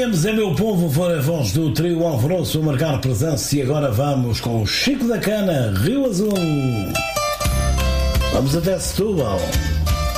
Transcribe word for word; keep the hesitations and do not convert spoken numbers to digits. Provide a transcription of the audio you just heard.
Viemos é meu povo, foi a voz do trio Alvoroço a marcar presença e agora vamos com o Chico da Cana, Rio Azul. Vamos até Setúbal.